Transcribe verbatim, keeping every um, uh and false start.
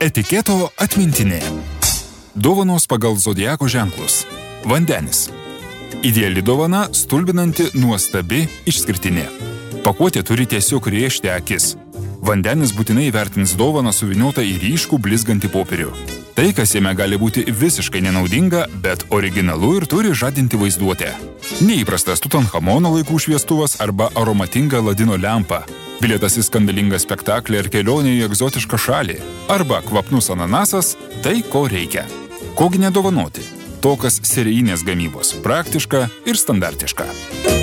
Etiketo atmintinė. Dovanos pagal zodiako ženklus. Vandenis. Ideali dovana, stulbinanti, nuostabi, išskirtinė. Pakuotė turi tiesiog rėžti akis. Vandenis būtinai vertins dovaną suviniotą į ryškų blizgantį popierių. Tai, kas jame gali būti visiškai nenaudinga, bet originalu ir turi žadinti vaizduotę. Neįprastas Tutanchamono laikų šviestuvas arba aromatinga Aladino lempa. Bilietas į skandalingą spektaklį ar kelionę į egzotišką šalį. Arba kvapnus ananasas – tai, ko reikia. Kogi nedovanoti? To, kas serijinės gamybos, praktiška ir standartiška.